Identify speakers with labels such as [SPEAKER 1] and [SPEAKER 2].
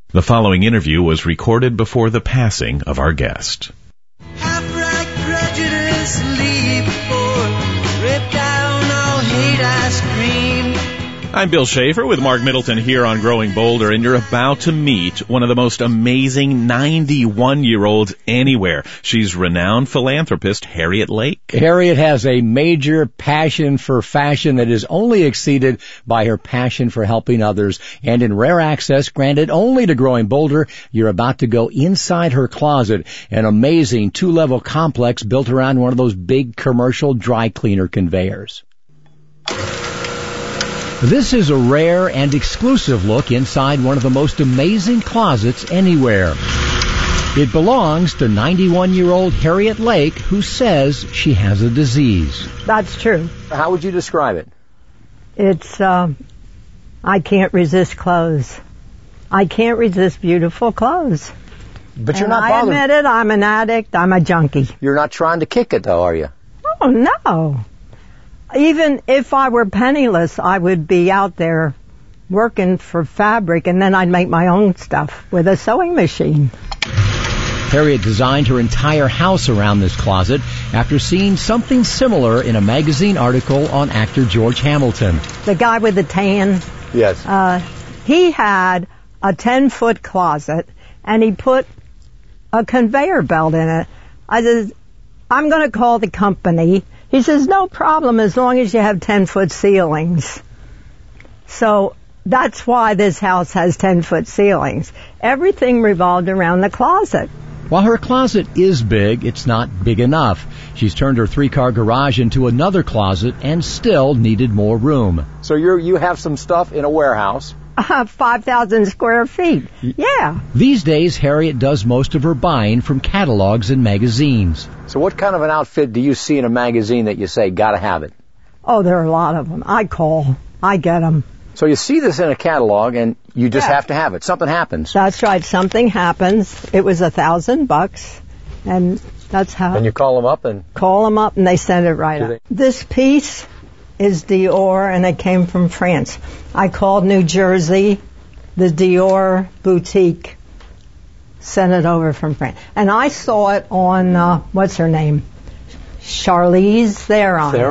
[SPEAKER 1] The following interview was recorded before the passing of our guest.
[SPEAKER 2] Half-right prejudice, leave before, rip down all hate ice cream.
[SPEAKER 1] I'm Bill Schaefer with Mark Middleton here on Growing Bolder, and you're about to meet one of the most amazing 91-year-olds anywhere. She's renowned philanthropist Harriet Lake.
[SPEAKER 3] Harriet has a major passion for fashion that is only exceeded by her passion for helping others. And in rare access granted only to Growing Bolder, you're about to go inside her closet, an amazing two-level complex built around one of those big commercial dry cleaner conveyors. This is a rare and exclusive look inside one of the most amazing closets anywhere. It belongs to 91-year-old Harriet Lake, who says she has a disease.
[SPEAKER 4] That's true.
[SPEAKER 3] How would you describe it?
[SPEAKER 4] It's, I can't resist clothes. I can't resist beautiful clothes.
[SPEAKER 3] But you're
[SPEAKER 4] And
[SPEAKER 3] not
[SPEAKER 4] I
[SPEAKER 3] bothered.
[SPEAKER 4] admit it, I'm an addict, I'm a junkie.
[SPEAKER 3] You're not trying to kick it, though, are you?
[SPEAKER 4] Oh, no. Even if I were penniless, I would be out there working for fabric, and then I'd make my own stuff with a sewing machine.
[SPEAKER 3] Harriet designed her entire house around this closet after seeing something similar in a magazine article on actor George Hamilton.
[SPEAKER 4] The guy with the tan,
[SPEAKER 3] Yes.
[SPEAKER 4] he had a 10-foot closet, and he put a conveyor belt in it. I said, I'm going to call the company. He says, no problem, as long as you have 10-foot ceilings. So that's why this house has 10-foot ceilings. Everything revolved around the closet.
[SPEAKER 3] While her closet is big, it's not big enough. She's turned her 3-car garage into another closet and still needed more room. So you have some stuff in a warehouse.
[SPEAKER 4] 5,000 square feet. Yeah.
[SPEAKER 3] These days, Harriet does most of her buying from catalogs and magazines. So what kind of an outfit do you see in a magazine that you say, gotta have it?
[SPEAKER 4] Oh, there are a lot of them. I call. I get them.
[SPEAKER 3] So you see this in a catalog and you just
[SPEAKER 4] Yeah.
[SPEAKER 3] have to have it. Something happens.
[SPEAKER 4] That's right. Something happens. It was $1,000, and that's how.
[SPEAKER 3] And you call them up and...
[SPEAKER 4] Call them up, and they send it right up. This piece is Dior, and it came from France. I called New Jersey, the Dior boutique, sent it over from France. And I saw it on, what's her name? Charlize Theron.